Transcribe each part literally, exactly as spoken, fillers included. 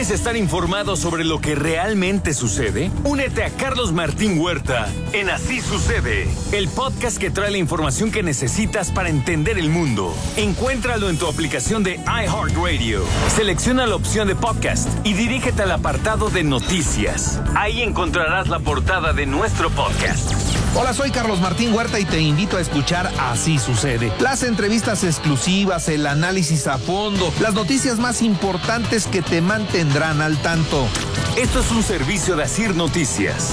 ¿Quieres estar informado sobre lo que realmente sucede? Únete a Carlos Martín Huerta en Así Sucede, el podcast que trae la información que necesitas para entender el mundo. Encuéntralo en tu aplicación de iHeartRadio. Selecciona la opción de podcast y dirígete al apartado de noticias. Ahí encontrarás la portada de nuestro podcast. Hola, soy Carlos Martín Huerta y te invito a escuchar Así Sucede. Las entrevistas exclusivas, el análisis a fondo, las noticias más importantes que te mantendrán al tanto. Esto es un servicio de Asir Noticias.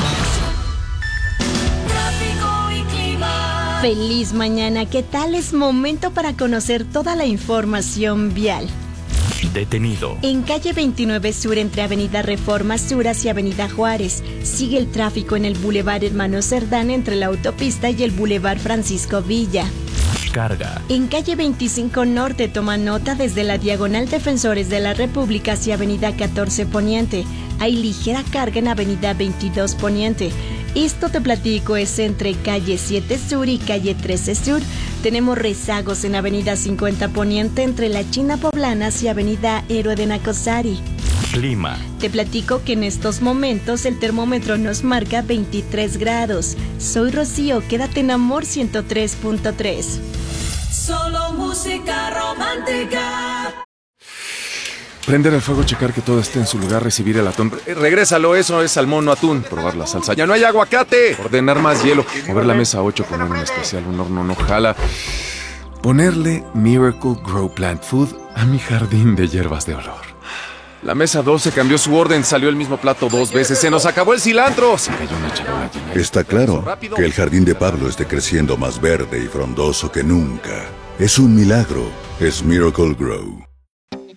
Tráfico y clima. Feliz mañana, ¿qué tal? Es momento para conocer toda la información vial. Detenido. En calle veintinueve Sur, entre Avenida Reforma Sur hacia Avenida Juárez, sigue el tráfico en el Boulevard Hermano Cerdán entre la autopista y el Boulevard Francisco Villa. Carga. En calle veinticinco Norte, toma nota desde la Diagonal Defensores de la República hacia Avenida catorce Poniente. Hay ligera carga en Avenida veintidós Poniente. Esto te platico es entre calle siete Sur y calle trece Sur. Tenemos rezagos en Avenida cincuenta Poniente entre la China Poblana y Avenida Héroe de Nacosari. Clima. Te platico que en estos momentos el termómetro nos marca veintitrés grados. Soy Rocío, quédate en Amor ciento tres punto tres. Solo música romántica. Prender el fuego, checar que todo esté en su lugar, recibir el atún. Eh, regrésalo, eso es salmón, no atún. Probar la salsa. ¡Ya no hay aguacate! Ordenar más hielo. Mover la mesa ocho, poner un especial, un horno no jala. Ponerle Miracle Grow Plant Food a mi jardín de hierbas de olor. La mesa doce cambió su orden, salió el mismo plato dos veces. ¡Se nos acabó el cilantro! Se cayó una charola llena. Está claro que el jardín de Pablo esté creciendo más verde y frondoso que nunca. Es un milagro. Es Miracle Grow.